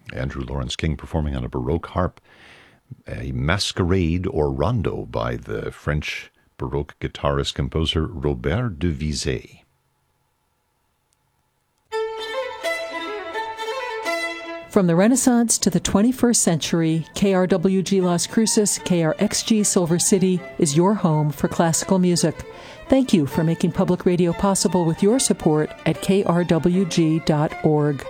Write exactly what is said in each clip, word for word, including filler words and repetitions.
Andrew Lawrence King performing on a Baroque harp, a masquerade or rondo by the French Baroque guitarist-composer Robert de Vizet. From the Renaissance to the twenty-first century, K R W G Las Cruces, K R X G Silver City is your home for classical music. Thank you for making public radio possible with your support at k r w g dot org.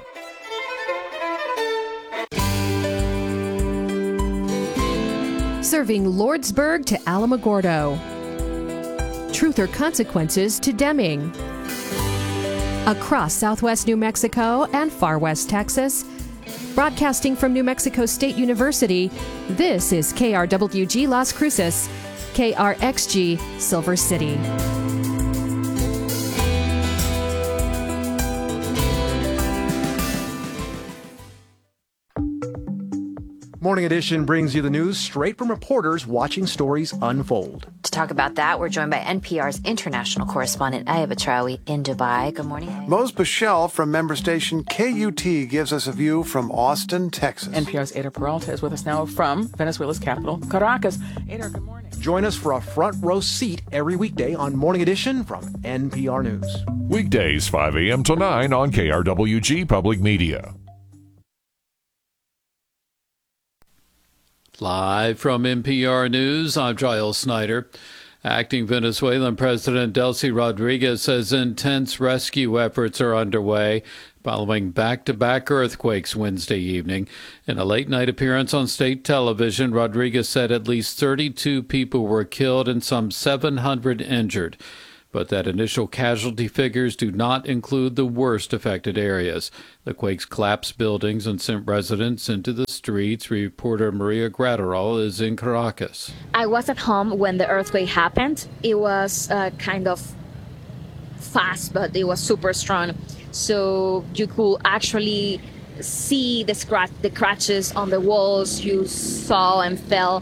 Serving Lordsburg to Alamogordo. Truth or Consequences to Deming. Across southwest New Mexico and far west Texas. Broadcasting from New Mexico State University, this is K R W G Las Cruces, K R X G Silver City. Morning Edition brings you the news straight from reporters watching stories unfold. To talk about that, we're joined by N P R's international correspondent, Ayaba Traoui, in Dubai. Good morning. Mose Bichelle from member station K U T gives us a view from Austin, Texas. N P R's Ada Peralta is with us now from Venezuela's capital, Caracas. Ada, good morning. Join us for a front row seat every weekday on Morning Edition from N P R News. Weekdays, five a.m. to nine on K R W G Public Media. Live from N P R News, I'm Giles Snyder. Acting Venezuelan President Delcy Rodriguez says intense rescue efforts are underway following back-to-back earthquakes Wednesday evening. In a late-night appearance on state television, Rodriguez said at least thirty-two people were killed and some seven hundred injured, but that initial casualty figures do not include the worst affected areas. The quakes collapsed buildings and sent residents into the streets. Reporter Maria Graterol is in Caracas. I was at home when the earthquake happened. It was uh, kind of fast, but it was super strong. So you could actually see the scratch, the scratches on the walls. You saw and felt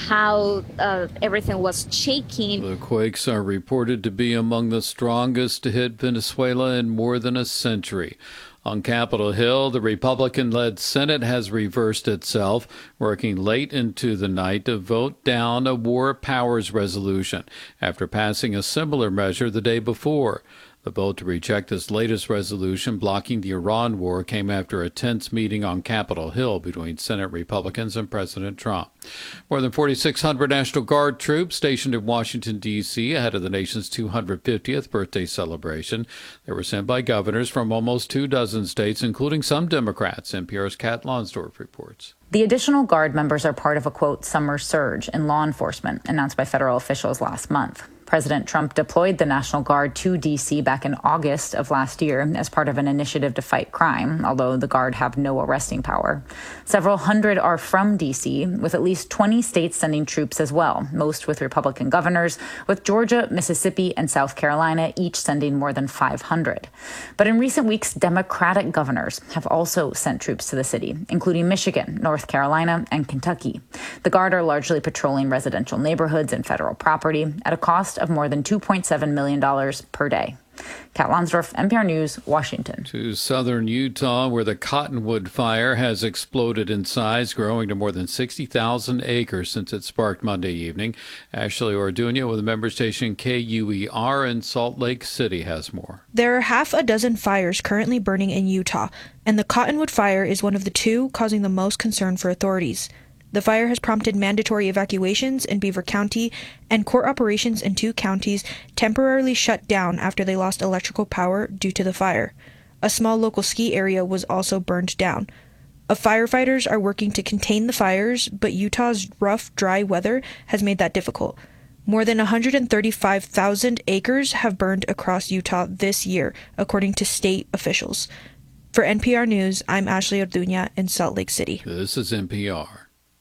how uh, everything was shaking. The quakes are reported to be among the strongest to hit Venezuela in more than a century. On Capitol Hill, the Republican-led Senate has reversed itself, working late into the night to vote down a War Powers resolution after passing a similar measure the day before. The vote to reject this latest resolution blocking the Iran war came after a tense meeting on Capitol Hill between Senate Republicans and President Trump. More than forty-six hundred National Guard troops stationed in Washington, D C ahead of the nation's two hundred fiftieth birthday celebration. They were sent by governors from almost two dozen states, including some Democrats. N P R's Kat Lonsdorf reports. The additional Guard members are part of a, quote, summer surge in law enforcement announced by federal officials last month. President Trump deployed the National Guard to D C back in August of last year as part of an initiative to fight crime, although the Guard have no arresting power. Several hundred are from D C, with at least twenty states sending troops as well, most with Republican governors, with Georgia, Mississippi, and South Carolina each sending more than five hundred. But in recent weeks, Democratic governors have also sent troops to the city, including Michigan, North Carolina, and Kentucky. The Guard are largely patrolling residential neighborhoods and federal property at a cost of more than two point seven million dollars per day. Kat Lonsdorf, N P R News, Washington. To southern Utah, where the Cottonwood Fire has exploded in size, growing to more than sixty thousand acres since it sparked Monday evening. Ashley Orduña with the member station K U E R in Salt Lake City has more. There are half a dozen fires currently burning in Utah, and the Cottonwood Fire is one of the two causing the most concern for authorities. The fire has prompted mandatory evacuations in Beaver County, and court operations in two counties temporarily shut down after they lost electrical power due to the fire. A small local ski area was also burned down. Uh, firefighters are working to contain the fires, but Utah's rough, dry weather has made that difficult. More than one hundred thirty-five thousand acres have burned across Utah this year, according to state officials. For N P R News, I'm Ashley Orduña in Salt Lake City. This is N P R.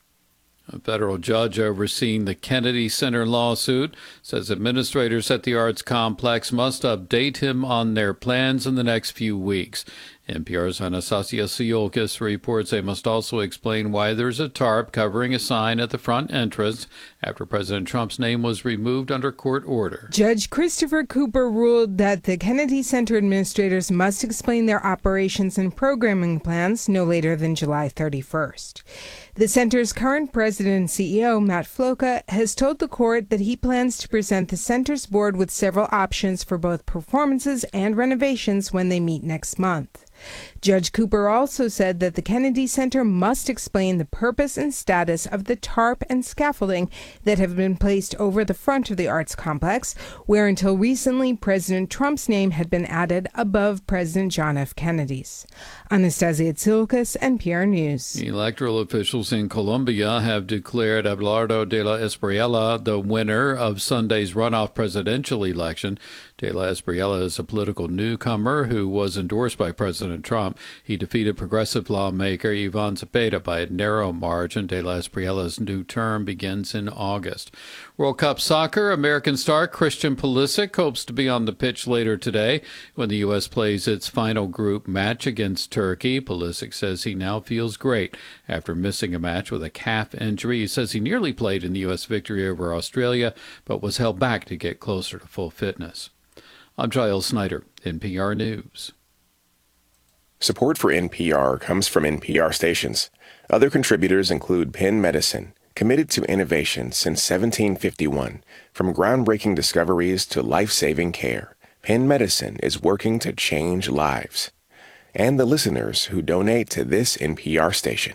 A federal judge overseeing the Kennedy Center lawsuit says administrators at the arts complex must update him on their plans in the next few weeks. N P R's Anastasia Tsiolkas reports they must also explain why there's a tarp covering a sign at the front entrance after President Trump's name was removed under court order. Judge Christopher Cooper ruled that the Kennedy Center administrators must explain their operations and programming plans no later than July thirty-first. The center's current president and C E O, Matt Floca, has told the court that he plans to present the center's board with several options for both performances and renovations when they meet next month. Judge Cooper also said that the Kennedy Center must explain the purpose and status of the tarp and scaffolding that have been placed over the front of the arts complex, where until recently President Trump's name had been added above President John F. Kennedy's. Anastasia Tsiolkas, N P R News. Electoral officials in Colombia have declared Abelardo de la Espriella the winner of Sunday's runoff presidential election. De la Espriella is a political newcomer who was endorsed by President Trump. He defeated progressive lawmaker Ivan Cepeda by a narrow margin. De la Espriella's new term begins in August. World Cup soccer, American star Christian Pulisic hopes to be on the pitch later today when the U S plays its final group match against Turkey. Pulisic says he now feels great after missing a match with a calf injury. He says he nearly played in the U S victory over Australia, but was held back to get closer to full fitness. I'm Giles Snyder, N P R News. Support for N P R comes from N P R stations. Other contributors include Penn Medicine, committed to innovation since seventeen fifty-one. From groundbreaking discoveries to life-saving care, Penn Medicine is working to change lives. And the listeners who donate to this N P R station.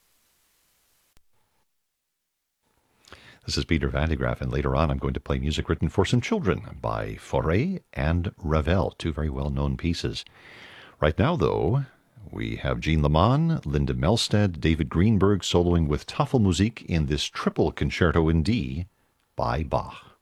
This is Peter Van de Graaff, and later on I'm going to play music written for some children by Fauré and Ravel, two very well-known pieces. Right now, though, we have Jean Lamont, Linda Melstead, David Greenberg soloing with Tafelmusik in this triple concerto in D by Bach.